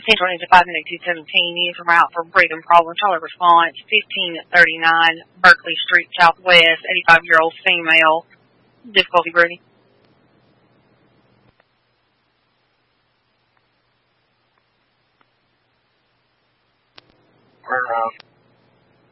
Central Ninja 5-217, unit from route for breathing problem. Charlie response, 1539 Berkeley Street Southwest, 85-year-old female. Difficulty breathing. We're